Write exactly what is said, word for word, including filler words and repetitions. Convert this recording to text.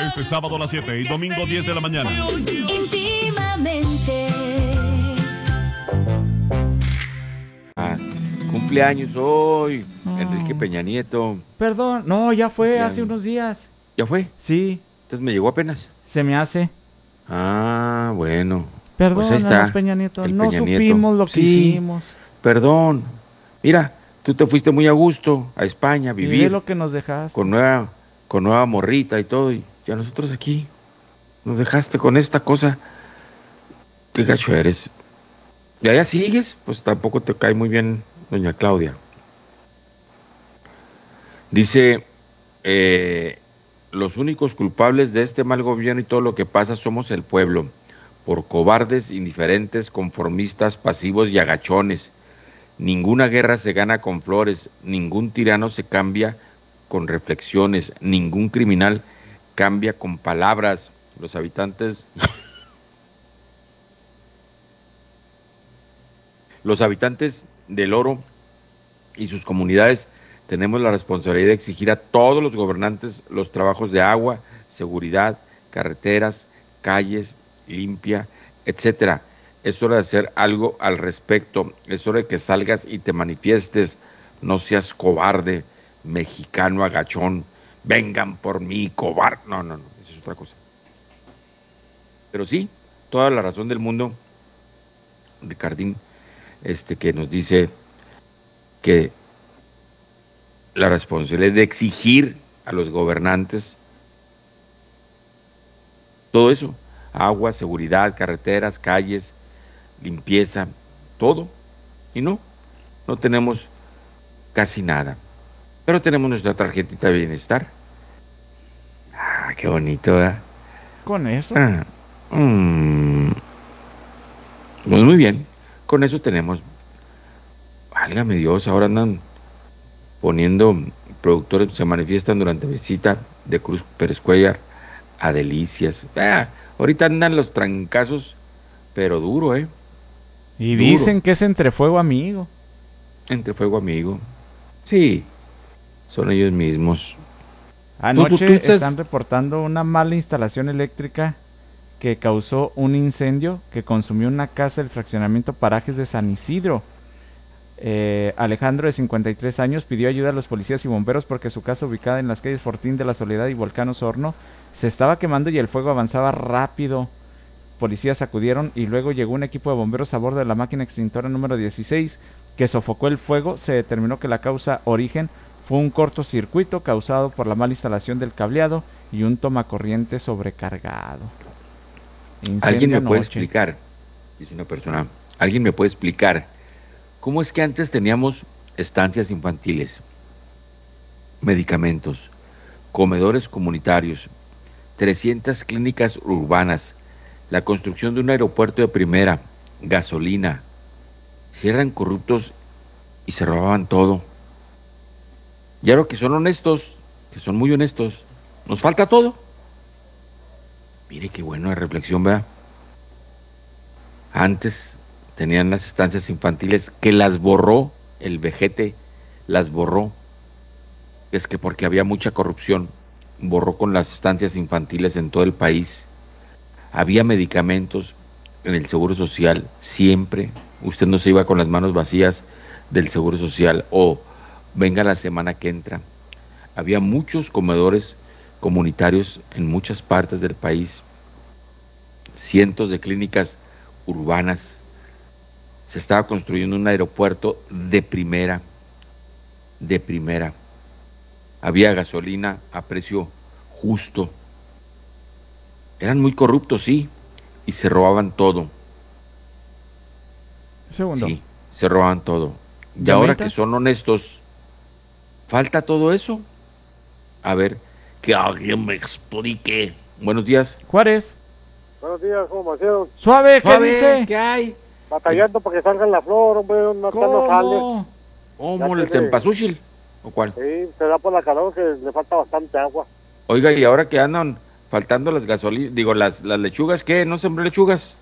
Este sábado a las siete y domingo diez de la mañana. Íntimamente. Ah, cumpleaños hoy, No. Enrique Peña Nieto. Perdón, no, ya fue Ya. hace unos días. ¿Ya fue? Sí, Entonces me llegó apenas. se me hace. Ah, bueno. Perdón, Pues ahí está, Peña Nieto, el no Peña Nieto. supimos lo que Sí. hicimos. Perdón. Mira, tú te fuiste muy a gusto a España a Y ve vivir lo que nos dejaste. con nueva, con nueva morrita y todo. Y ya nosotros aquí nos dejaste con esta cosa. Qué gacho eres. Y allá sigues, pues tampoco te cae muy bien doña Claudia. Dice, eh, los únicos culpables de este mal gobierno y todo lo que pasa somos el pueblo, por cobardes, indiferentes, conformistas, pasivos y agachones. Ninguna guerra se gana con flores, ningún tirano se cambia con reflexiones, ningún criminal cambia con palabras. Los habitantes... Los habitantes del Oro y sus comunidades tenemos la responsabilidad de exigir a todos los gobernantes los trabajos de agua, seguridad, carreteras, calles, limpia, etcétera. Es hora de hacer algo al respecto. Es hora de que salgas y te manifiestes. No seas cobarde, mexicano agachón. Vengan por mí, cobarde. No, no, no, eso es otra cosa. Pero sí, toda la razón del mundo, Ricardín, este que nos dice que la responsabilidad de exigir a los gobernantes todo eso, agua, seguridad, carreteras, calles, limpieza, todo, y no, no tenemos casi nada, pero tenemos nuestra tarjetita de bienestar. Ah, qué bonito, ¿verdad? Con eso. Ah, mm, pues muy bien, con eso tenemos. Válgame Dios, ahora andan poniendo productores, se manifiestan durante visita de Cruz Pérez Cuellar a Delicias. Ah, ahorita andan los trancazos, pero duro, ¿eh? Y duro. dicen que es entre fuego amigo. Entre fuego amigo. Sí, son ellos mismos. Anoche Tú- tú- tú estás- están reportando una mala instalación eléctrica que causó un incendio que consumió una casa del fraccionamiento Parajes de San Isidro. Eh, Alejandro, de cincuenta y tres años, pidió ayuda a los policías y bomberos porque su casa, ubicada en las calles Fortín de la Soledad y Volcán Osorno, se estaba quemando y el fuego avanzaba rápido. Policías acudieron y luego llegó un equipo de bomberos a bordo de la máquina extintora número dieciséis que sofocó el fuego. Se determinó que la causa origen fue un cortocircuito causado por la mala instalación del cableado y un tomacorriente sobrecargado. Incendio ¿Alguien me puede anoche. explicar? Dice una persona, ¿alguien me puede explicar cómo es que antes teníamos estancias infantiles, medicamentos, comedores comunitarios, trescientas clínicas urbanas, la construcción de un aeropuerto de primera, gasolina? Si eran corruptos y se robaban todo. Y ahora que son honestos, que son muy honestos, nos falta todo. Mire qué bueno de reflexión, ¿verdad? Antes tenían las estancias infantiles que las borró el vejete, las borró. Es que porque había mucha corrupción, borró con las estancias infantiles en todo el país. Había medicamentos en el Seguro Social, siempre. Usted no se iba con las manos vacías del Seguro Social o venga la semana que entra. Había muchos comedores comunitarios en muchas partes del país, cientos de clínicas urbanas. Se estaba construyendo un aeropuerto de primera, de primera. Había gasolina a precio justo. Eran muy corruptos, sí, y se robaban todo. Un segundo. Sí, se robaban todo. Y ¿Ya ahora aumentas? que son honestos, ¿falta todo eso? A ver, que alguien me explique. Buenos días. Juárez, Buenos días, ¿cómo Maceo? suave, ¿qué Suave, dice? ¿qué hay? Batallando para que salga la flor, hombre, no, no sale. ¿Cómo? ¿Cómo Ya el tiene- cempasúchil? ¿O cuál? Sí, se da por la calor que le falta bastante agua. Oiga, y ahora que andan faltando las gasolinas, digo, las, las lechugas, ¿qué? ¿No sembró lechugas?